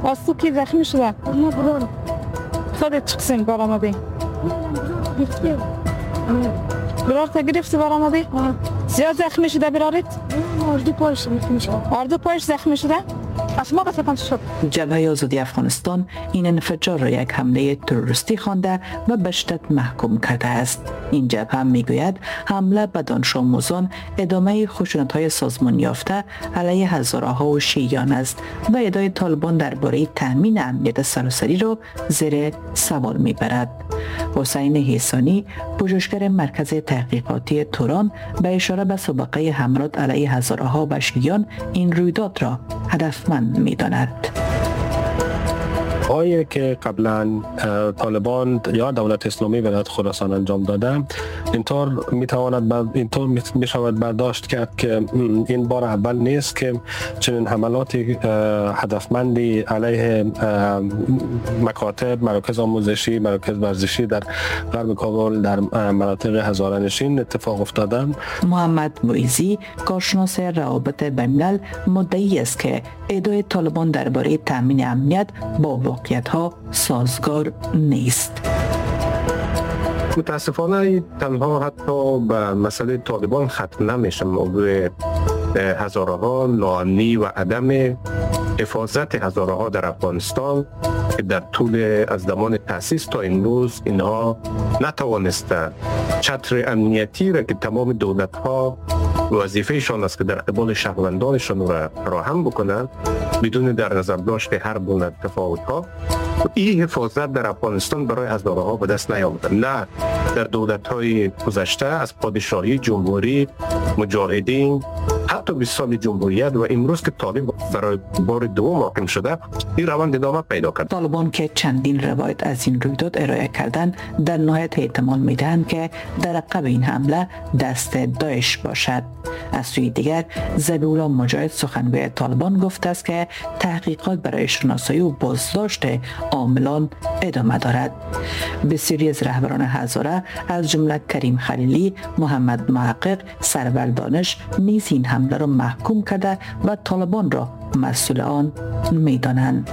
از تو کی زخمی شده؟ ما برون خودت چه قسم بار آمدی؟ برار تا گرفتی بار آمدی؟ زیاد زخمی شده برارت؟ آردو پایش زخمی شده. آردو پایش زخمی شده؟ از ما قسم شد. جبهه آزادی افغانستان این انفجار را یک حمله تروریستی خوانده و به شدت محکوم کرده است. این جبهه میگوید حمله به دانش آموزان ادامه خشونت‌های سازمان یافته علیه هزارها و شیعیان است و ادعای طالبان درباره تامین امنیت سراسری را زیر سوال میبرد. حسین حسانی، پژوهشگر مرکز تحقیقاتی توران، به اشاره به سابقه حملات علیه هزارها و شیعیان این رویداد را هدفمند می‌داند. هایی که قبلا طالبان یا دولت اسلامی ولایت خراسان انجام داده اینطور می شود برداشت کرد که این بار اول نیست که چنین حملات هدفمندی علیه مکاتب، مراکز آموزشی، مراکز ورزشی در غرب کابل در مناطق هزاره‌نشین اتفاق افتاده. محمد معیزی، کارشناس روابط بین‌الملل، مدعی است که ادعای طالبان درباره تامین امنیت با واقعیت‌ها سازگار نیست. متاسفانه تنها حتی به مسئله طالبان ختم نمیشه. موضوع هزارها ناامنی و عدم حفاظت هزارها در افغانستان که در طول از زمان تأسیس تا امروز اینها نتوانسته چتر امنیتی را که تمام دولت‌ها وظیفه‌شان است که در قبال شهروندانشان را فراهم بکنند بدون در نظر داشت هر گونه تفاوت‌ها. این حفاظت در افغانستان برای هزارها به دست نیامده. نه در دولت‌های گذشته از پادشاهی، جمهوری، مجاهدین، حتی 20 سال جمهوریت و امروز که طالب برای بار دوم حاکم شده این روند ادامه پیدا کرد. طالبان که چندین روایت از این رویداد ارائه کردن در نهایت احتمال میدهند که در عقب این حمله دست داعش باشد. از سوی دیگر ذبیح‌الله مجاهد سخنگوی طالبان گفته است که تحقیقات برای شناسایی و بازداشت عاملان ادامه دارد. بسیاری از رهبران هزاره از جمله کریم خلیلی، محمد محقق، سرور دانش نیز این حمله را محکوم کرده و طالبان را مسئول آن می‌دانند.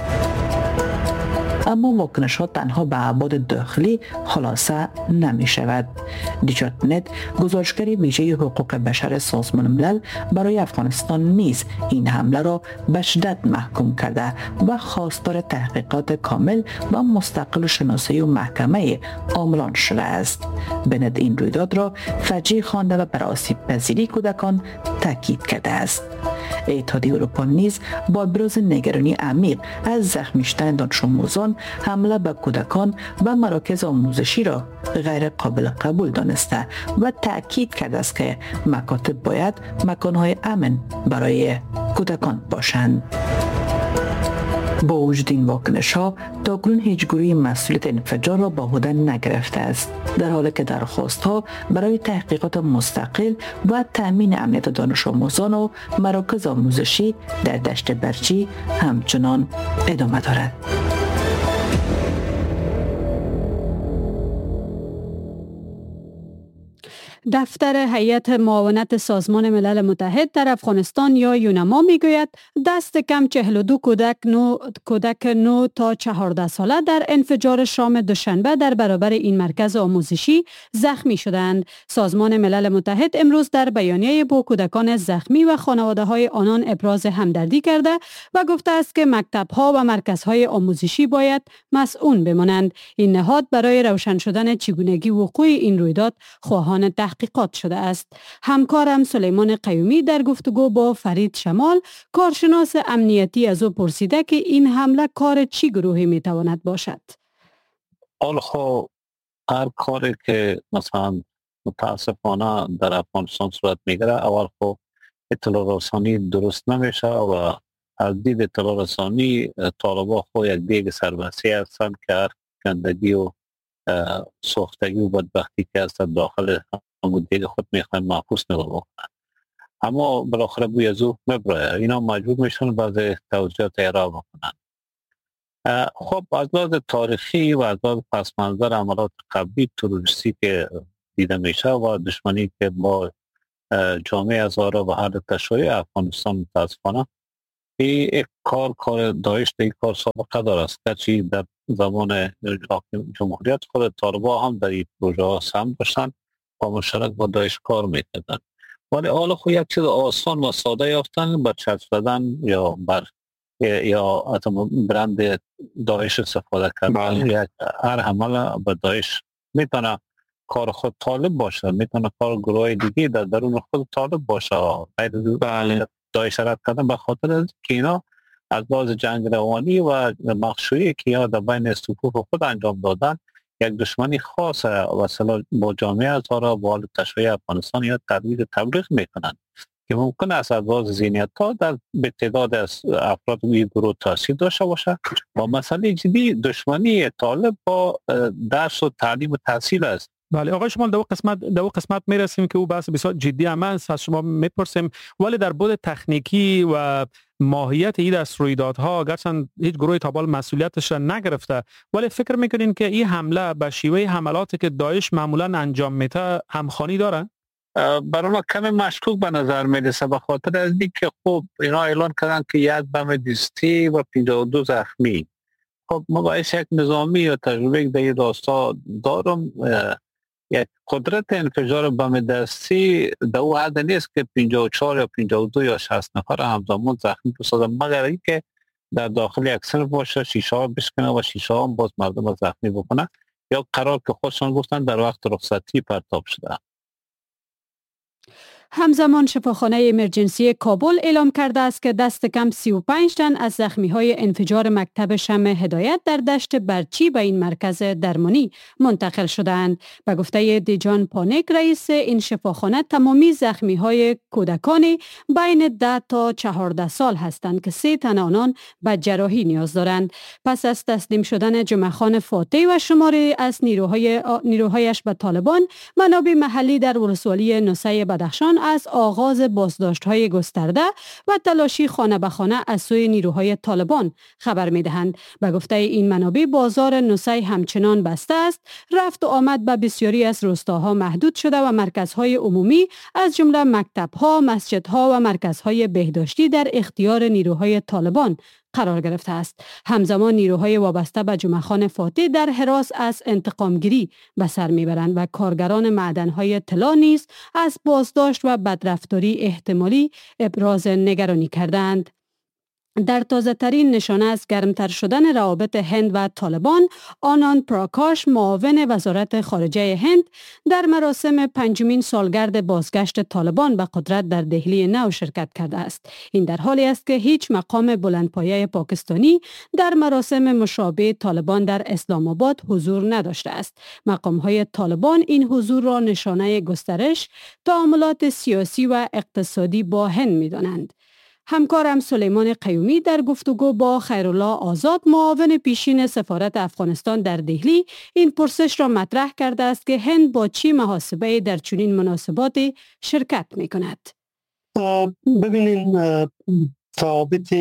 اما واکنش ها تنها به ابعاد داخلی خلاصه نمی شود. دیجات نت، گزارشگر ویژه حقوق بشر سازمان ملل، برای افغانستان نیز این حمله را به شدت محکوم کرده و خواستار تحقیقات کامل و مستقل شناسایی و محکمه عاملان شده است. بنت این رویداد را فجیع خوانده و بر آسیب پذیری کودکان تاکید کرده است. اتحادیه اروپا نیز با ابراز نگرانی عمیق از زخمی شدن دانش آموزان، حمله به کودکان و مراکز آموزشی را غیر قابل قبول دانسته و تأکید کرده است که مکاتب باید مکانهای امن برای کودکان باشند. با وجود این واکنش ها تاکنون هیچ گروهی مسئولیت انفجار را با عهده نگرفته است، در حالی که درخواست ها برای تحقیقات مستقل و تامین امنیت دانش آموزان و مراکز آموزشی در دشت برچی همچنان ادامه دارد. دفتر هیئت معاونت سازمان ملل متحد در افغانستان یا یونما میگوید دست کم 42 کودک 9 تا 14 ساله در انفجار شام دوشنبه در برابر این مرکز آموزشی زخمی شدند. سازمان ملل متحد امروز در بیانیه با کودکان زخمی و خانواده های آنان ابراز همدردی کرده و گفته است که مکتب ها و مرکزهای آموزشی باید مسئول بمانند. این نهاد برای روشن شدن چگونگی وقوع این رویداد خواهان تحقیقات شده است. همکارم سلیمان قیومی در گفتگو با فرید شمال، کارشناس امنیتی، از او پرسیده که این حمله کار چی گروهی میتواند باشد؟ خب هر کاری که مثلا متاسفانه در افغانستان صورت میگیره، اول خب اطلاع رسانی درست نمیشه و از دید اطلاع رسانی طالبان خود یک دیگ سربستی هستند که هر گندگی و سوختگی و بدبختی که هست داخل همون دیگه خود میخواین محفوظ نگاه بکنن، اما بالاخره بوی از او میبره. اینا مجبور میشن بعض توجیهات ارائه بکنن. خب از لحاظ تاریخی و از لحاظ پس منظر عملات قبلی تروریستی که دیده میشه و دشمنی که با جامعه هزاره و حال تشریع افغانستان متاسفانه این کار داعش این کار سابقه داره است که در زمان جمهوریت خود طالبان هم در این پروژه ها سهم داشتن و مشترک با داعش کار میکردن. ولی حالا خود یک چیز آسان و ساده یافتن بر چسب زدن یا بر یا برند داعش استفاده کردن. یک هر حمله به داعش میتونه کار خود طالب باشه، میتونه کار گروه دیگه در درون خود طالب باشه. بله داعش رد کردن به خاطر که اینا از لحاظ جنگ روانی و مخشویی که اینا در بین صفوف خود انجام دادن یک دشمنی خاص و با جامعه هزاره با حال تشریع افغانستان یا تبلیغ میکنن که ممکن است از لحاظ ذهنیت ها در به تعداد از افراد این گروه تاثیر داشته باشه و مسئله جدی دشمنی طالب با درس و تعلیم و تحصیل است. بله آقای شمال دو قسمت میرسیم که او بحث بسیار جدی هم است. از شما میپرسیم ولی در بود تکنیکی و ماهیت این دست رویدادها گرچند هیچ گروه تابال مسئولیتش را نگرفته، ولی فکر میکنین که این حمله به شیوه حملاتی که داعش معمولا انجام میده همخوانی داره؟ برای ما کمی مشکوک به نظر میرسه به خاطر از اینکه خب اینا اعلان کردن که یک بم دستی و 52 زخمی. خب ما باید یک نظامی یا تجربه در این راستا دارم، یک قدرت انفجار بم دستی در او حد نیست که 54 یا 52 یا 60 نفر همزمان زخمی بسازن، مگر اینکه در داخل اکثر باشه، شیشه ها بشکنه و شیشه ها باز مردم زخمی بکنه یا قرار که خودشان گفتن در وقت رخصتی پرتاب شده. همزمان شفاخانه امرجنسی کابل اعلام کرده است که دست کم 35 تن از زخمی‌های انفجار مکتب شمع هدایت در دشت برچی به این مرکز درمانی منتقل شدند. به گفته دیجان پانیک رئیس این شفاخانه تمامی زخمی‌های کودکانی بین 10 تا 14 سال هستند که 3 تن آنان به جراحی نیاز دارند. پس از تسلیم شدن جمعه‌خان فاتح و شماری از نیروهایش به طالبان، منابع محلی در ولسوالی نوسه بدخشان از آغاز بازداشت‌های گسترده و تلاشی خانه به خانه از سوی نیروهای طالبان خبر می‌دهند. به گفته این منابع بازار نوسه همچنان بسته است، رفت و آمد به بسیاری از روستاها محدود شده و مرکزهای عمومی از جمله مکتب‌ها، مسجدها و مرکزهای بهداشتی در اختیار نیروهای طالبان قرار گرفته است. همزمان نیروهای وابسته به جمعه‌خان فاتح در هراس از انتقامگیری به سر میبرند و کارگران معدن‌های طلا نیز از بازداشت و بدرفتاری احتمالی ابراز نگرانی کردند. در تازه ترین نشانه از گرمتر شدن روابط هند و طالبان، آناند پراکاش معاون وزارت خارجه هند در مراسم 5مین سالگرد بازگشت طالبان به قدرت در دهلی نو شرکت کرده است. این در حالی است که هیچ مقام بلندپایه پاکستانی در مراسم مشابه طالبان در اسلام آباد حضور نداشته است. مقام‌های طالبان این حضور را نشانه گسترش تعاملات سیاسی و اقتصادی با هند می‌دانند. همکارم سلیمان قیومی در گفتگو با خیرالله آزاد معاون پیشین سفارت افغانستان در دهلی این پرسش را مطرح کرده است که هند با چی محاسبه در چنین مناسبات شرکت می کند؟ ببینین روابط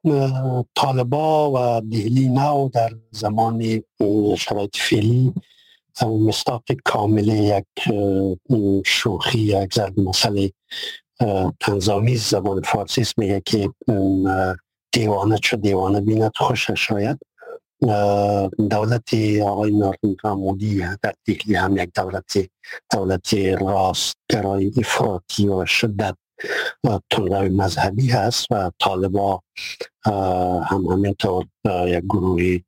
طالبا و دهلی نو در زمان شرایط فعلی مصداق کامل یک شوخی، یک ضرب مسئله تنظامی زبان فارسی میگه که دیوانه چو دیوانه بیند خوشش شاید. دولت آقای نریندرا مودی در دهلی هم یک دولت راستگرای افراطی و شدت و تندروی مذهبی هست و طالبا هم همینطور یک گروه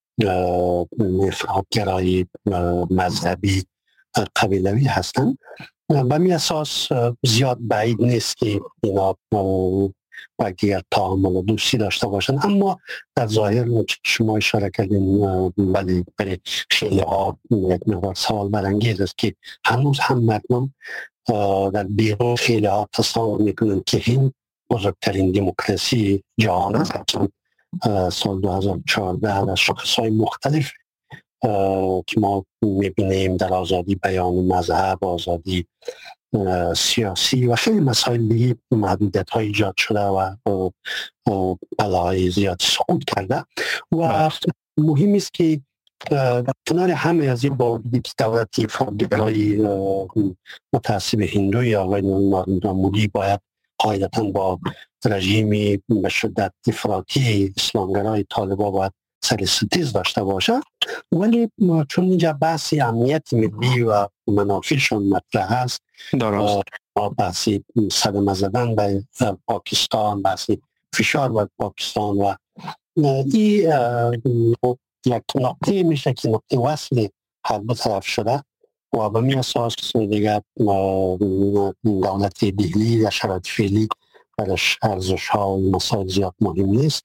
افراطگرای مذهبی قبیلوی هستند. به می اساس زیاد بعید نیست که اینا با دیگر تعامل و دوستی داشته باشند، اما در ظاهر شما اشاره کردین ولی برای خیلی ها یک مقدار سوال برانگیز است که هنوز هم مردم در بیرون خیلی ها تصور میکنند که هند بزرگترین دموکراسی جهان است. سال 2014 در شاخصهای مختلف که ما میبینیم در آزادی بیان و مذهب، آزادی سیاسی و خیلی مسائل دیگه محدودیت های ایجاد شده و بلاهای زیاد سقوط کرده و مهم است که در کنار همه از این باوجود که دولتی فرادگرای متعصب هندوی آقای نریندرا مودی باید قاعدتاً با رژیمی به شدت افراطی اسلامگرای طالبان باید سر ستیز داشته باشه، ولی چون اینجا بحث امنیت ملی و منافعشون مطرح است، درست بحثی صدمه زدن به پاکستان، بحثی فشار بر پاکستان و این یک نقطه میشه که نقطه وصل هر دو طرف شده و به می اساس دیگر دولت دهلی یا شرایط فعلی برش ارزش ها و مسائل زیاد مهم نیست.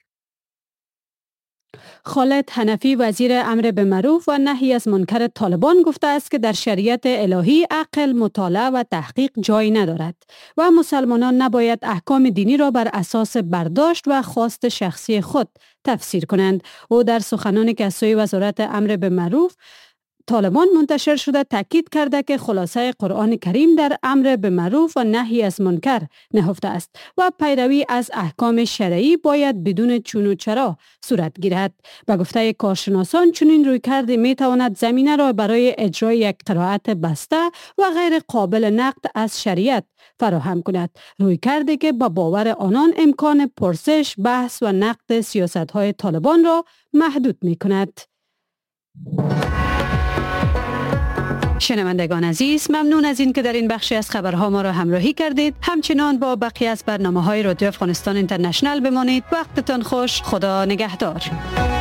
خالد حنفی وزیر امر بالمعروف و نهی از منکر طالبان گفته است که در شریعت الهی عقل، مطالعه و تحقیق جای ندارد و مسلمانان نباید احکام دینی را بر اساس برداشت و خواست شخصی خود تفسیر کنند. او در سخنانی که از سوی وزارت امر بالمعروف طالبان منتشر شده تاکید کرده که خلاصه قرآن کریم در امر بالمعروف و نهی از منکر نهفته است و پیروی از احکام شرعی باید بدون چون و چرا صورت گیرد. به گفته کارشناسان چنین رویکرد می تواند زمینه را برای اجرای یک قرائت بسته و غیر قابل نقد از شریعت فراهم کند، رویکردی که با باور آنان امکان پرسش، بحث و نقد سیاست‌های طالبان را محدود می کند. شنوندگان عزیز، ممنون از این که در این بخشی از خبرها ما را همراهی کردید. همچنان با بقیه از برنامه‌های رادیو افغانستان اینترنشنال بمانید. وقتتان خوش. خدا نگهدار.